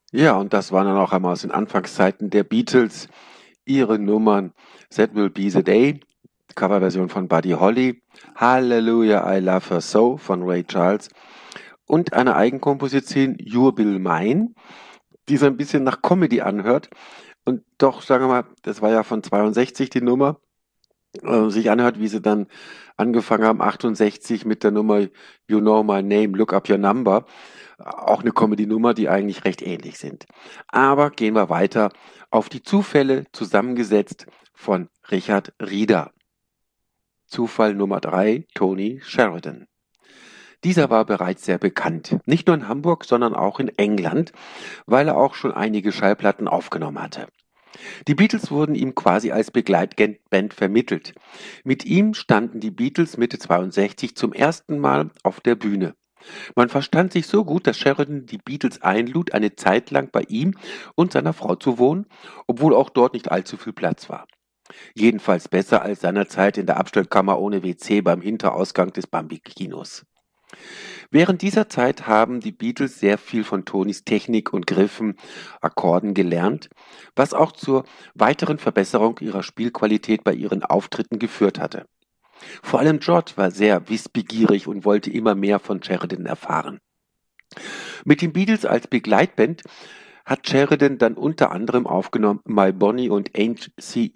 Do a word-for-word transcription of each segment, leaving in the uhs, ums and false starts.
Ja, und das waren dann auch einmal aus den Anfangszeiten der Beatles ihre Nummern That Will Be the Day, Coverversion von Buddy Holly, Hallelujah, I Love Her So von Ray Charles und eine Eigenkomposition You'll Be Mine, die so ein bisschen nach Comedy anhört und doch, sagen wir mal, das war ja von zweiundsechzig die Nummer, äh, sich anhört, wie sie dann angefangen haben, achtundsechzig mit der Nummer You Know My Name, Look Up Your Number. Auch eine Comedy-Nummer, die eigentlich recht ähnlich sind. Aber gehen wir weiter auf die Zufälle, zusammengesetzt von Richard Rieder. Zufall Nummer drei, Tony Sheridan. Dieser war bereits sehr bekannt, nicht nur in Hamburg, sondern auch in England, weil er auch schon einige Schallplatten aufgenommen hatte. Die Beatles wurden ihm quasi als Begleitband vermittelt. Mit ihm standen die Beatles Mitte zweiundsechzig zum ersten Mal auf der Bühne. Man verstand sich so gut, dass Sheridan die Beatles einlud, eine Zeit lang bei ihm und seiner Frau zu wohnen, obwohl auch dort nicht allzu viel Platz war. Jedenfalls besser als seinerzeit in der Abstellkammer ohne W C beim Hinterausgang des Bambi-Kinos. Während dieser Zeit haben die Beatles sehr viel von Tonys Technik und Griffen, Akkorden gelernt, was auch zur weiteren Verbesserung ihrer Spielqualität bei ihren Auftritten geführt hatte. Vor allem George war sehr wissbegierig und wollte immer mehr von Sheridan erfahren. Mit den Beatles als Begleitband hat Sheridan dann unter anderem aufgenommen My Bonnie und Ain't She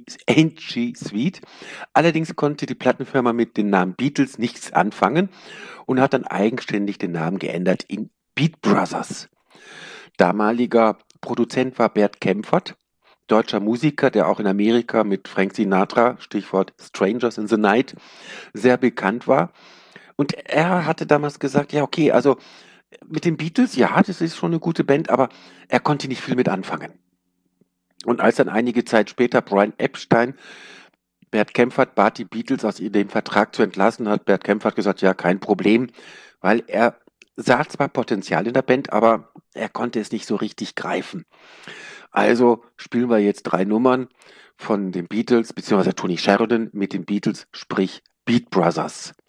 Sweet. Allerdings konnte die Plattenfirma mit dem Namen Beatles nichts anfangen und hat dann eigenständig den Namen geändert in Beat Brothers. Damaliger Produzent war Bert Kaempfert, deutscher Musiker, der auch in Amerika mit Frank Sinatra, Stichwort Strangers in the Night, sehr bekannt war. Und er hatte damals gesagt, ja okay, also mit den Beatles, ja, das ist schon eine gute Band, aber er konnte nicht viel mit anfangen. Und als dann einige Zeit später Brian Epstein Bert Kaempfert bat die Beatles, aus dem Vertrag zu entlassen, hat Bert Kaempfert gesagt, ja, kein Problem, weil er sah zwar Potenzial in der Band, aber er konnte es nicht so richtig greifen. Also spielen wir jetzt drei Nummern von den Beatles, beziehungsweise Tony Sheridan mit den Beatles, sprich Beat Brothers.